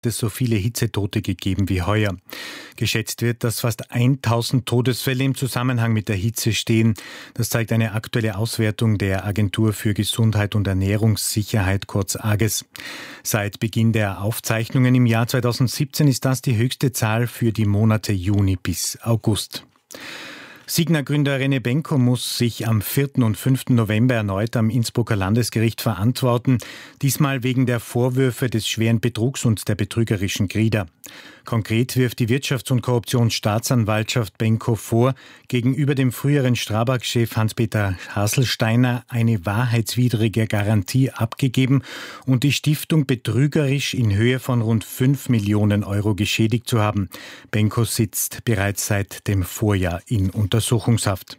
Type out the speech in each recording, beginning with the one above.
es so viele Hitzetote gegeben wie heuer. Geschätzt wird, dass fast 1000 Todesfälle im Zusammenhang mit der Hitze stehen. Das zeigt eine aktuelle Auswertung der Agentur für Gesundheit und Ernährungssicherheit, kurz AGES. Seit Beginn der Aufzeichnungen im Jahr 2017 ist das die höchste Zahl für die Monate Juni bis August. Signa-Gründer René Benko muss sich am 4. und 5. November erneut am Innsbrucker Landesgericht verantworten, diesmal wegen der Vorwürfe des schweren Betrugs und der betrügerischen Grieder. Konkret wirft die Wirtschafts- und Korruptionsstaatsanwaltschaft Benko vor, gegenüber dem früheren Strabag-Chef Hans-Peter Haselsteiner eine wahrheitswidrige Garantie abgegeben und die Stiftung betrügerisch in Höhe von rund 5 Millionen Euro geschädigt zu haben. Benko sitzt bereits seit dem Vorjahr in Untersuchungshaft.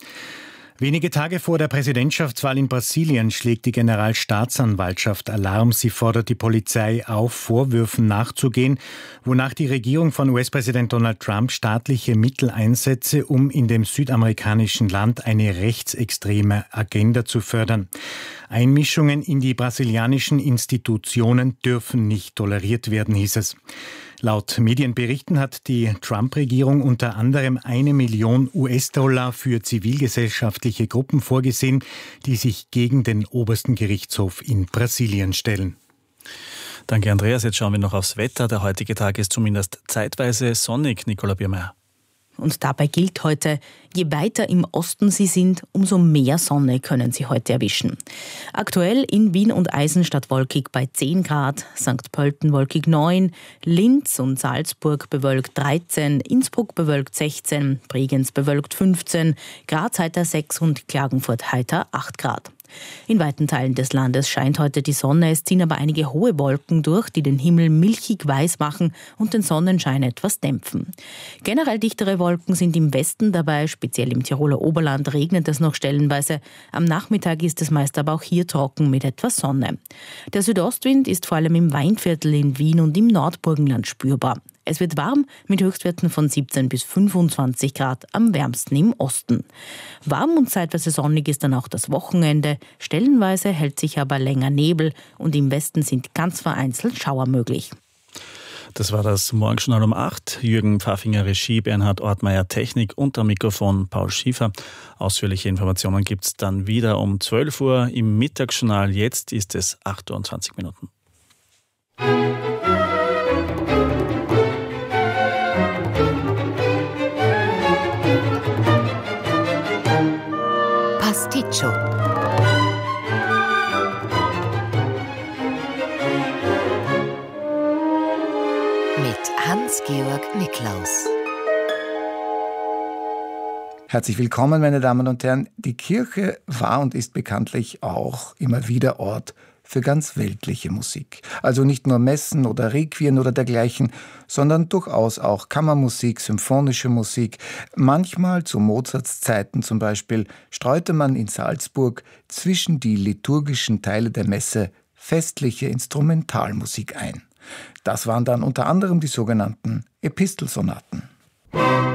Wenige Tage vor der Präsidentschaftswahl in Brasilien schlägt die Generalstaatsanwaltschaft Alarm. Sie fordert die Polizei auf, Vorwürfen nachzugehen, wonach die Regierung von US-Präsident Donald Trump staatliche Mittel einsetze, um in dem südamerikanischen Land eine rechtsextreme Agenda zu fördern. Einmischungen in die brasilianischen Institutionen dürfen nicht toleriert werden, hieß es. Laut Medienberichten hat die Trump-Regierung unter anderem 1 Million US-Dollar für zivilgesellschaftliche Gruppen vorgesehen, die sich gegen den obersten Gerichtshof in Brasilien stellen. Danke, Andreas. Jetzt schauen wir noch aufs Wetter. Der heutige Tag ist zumindest zeitweise sonnig, Nicola Biermeier. Und dabei gilt heute, je weiter im Osten Sie sind, umso mehr Sonne können Sie heute erwischen. Aktuell in Wien und Eisenstadt wolkig bei 10 Grad, St. Pölten wolkig 9, Linz und Salzburg bewölkt 13, Innsbruck bewölkt 16, Bregenz bewölkt 15, Graz heiter 6 und Klagenfurt heiter 8 Grad. In weiten Teilen des Landes scheint heute die Sonne, es ziehen aber einige hohe Wolken durch, die den Himmel milchig weiß machen und den Sonnenschein etwas dämpfen. Generell dichtere Wolken sind im Westen dabei, speziell im Tiroler Oberland regnet es noch stellenweise. Am Nachmittag ist es meist aber auch hier trocken mit etwas Sonne. Der Südostwind ist vor allem im Weinviertel in Wien und im Nordburgenland spürbar. Es wird warm mit Höchstwerten von 17 bis 25 Grad, am wärmsten im Osten. Warm und zeitweise sonnig ist dann auch das Wochenende. Stellenweise hält sich aber länger Nebel und im Westen sind ganz vereinzelt Schauer möglich. Das war das Morgenjournal um 8. Jürgen Pfaffinger Regie, Bernhard Ortmeier Technik und am Mikrofon Paul Schiefer. Ausführliche Informationen gibt es dann wieder um 12 Uhr im Mittagsjournal. Jetzt ist es 8:20 Minuten. Pasticcio. Mit Hans-Georg Niklaus. Herzlich willkommen, meine Damen und Herren. Die Kirche war und ist bekanntlich auch immer wieder Ort für ganz weltliche Musik. Also nicht nur Messen oder Requien oder dergleichen, sondern durchaus auch Kammermusik, symphonische Musik. Manchmal, zu Mozarts Zeiten zum Beispiel, streute man in Salzburg zwischen die liturgischen Teile der Messe festliche Instrumentalmusik ein. Das waren dann unter anderem die sogenannten Epistelsonaten.